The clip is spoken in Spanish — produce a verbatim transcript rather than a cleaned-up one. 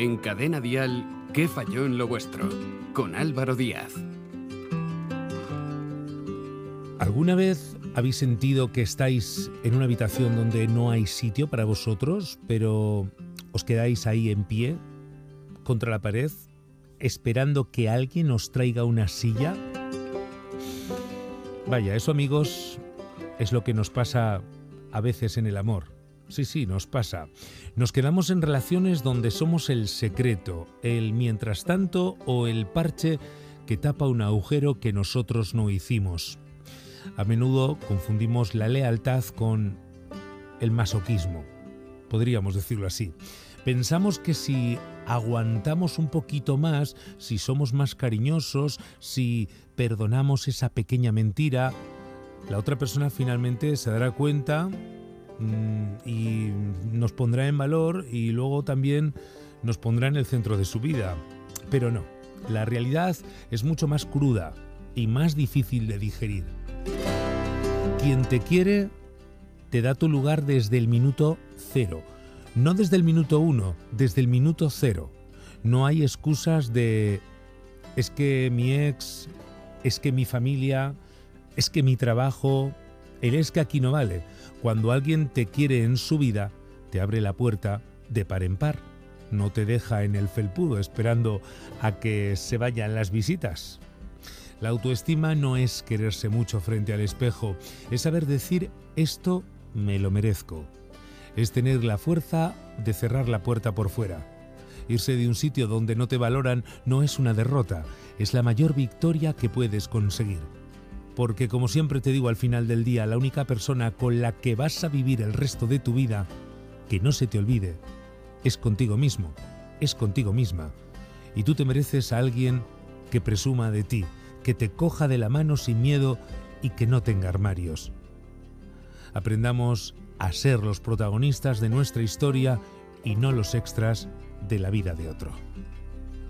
En Cadena Dial, ¿qué falló en lo vuestro? Con Álvaro Díaz. ¿Alguna vez habéis sentido que estáis en una habitación donde no hay sitio para vosotros, pero os quedáis ahí en pie, contra la pared, esperando que alguien os traiga una silla? Vaya, eso, amigos, es lo que nos pasa a veces en el amor. Sí, sí, nos pasa. Nos quedamos en relaciones donde somos el secreto, el mientras tanto o el parche que tapa un agujero que nosotros no hicimos. A menudo confundimos la lealtad con el masoquismo, podríamos decirlo así. Pensamos que si aguantamos un poquito más, si somos más cariñosos, si perdonamos esa pequeña mentira, la otra persona finalmente se dará cuenta mmm, y nos pondrá en valor y luego también nos pondrá en el centro de su vida. Pero no, la realidad es mucho más cruda y más difícil de digerir. Quien te quiere te da tu lugar desde el minuto cero. No desde el minuto uno, desde el minuto cero. No hay excusas de es que mi ex, es que mi familia, es que mi trabajo, el es que aquí no vale. Cuando alguien te quiere en su vida, te abre la puerta de par en par. No te deja en el felpudo esperando a que se vayan las visitas. La autoestima no es quererse mucho frente al espejo, es saber decir esto me lo merezco. Es tener la fuerza de cerrar la puerta por fuera. Irse de un sitio donde no te valoran no es una derrota, es la mayor victoria que puedes conseguir. Porque, como siempre te digo al final del día, la única persona con la que vas a vivir el resto de tu vida, que no se te olvide, es contigo mismo, es contigo misma. Y tú te mereces a alguien que presuma de ti, que te coja de la mano sin miedo y que no tenga armarios. Aprendamos a ser los protagonistas de nuestra historia y no los extras de la vida de otro.